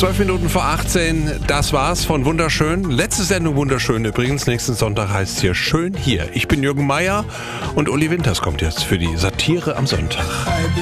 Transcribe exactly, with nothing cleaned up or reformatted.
Zwölf Minuten vor achtzehn, das war's von Wunderschön. Letzte Sendung Wunderschön übrigens. Nächsten Sonntag heißt es hier Schön hier. Ich bin Jürgen Meier und Uli Winters kommt jetzt für die Satire am Sonntag.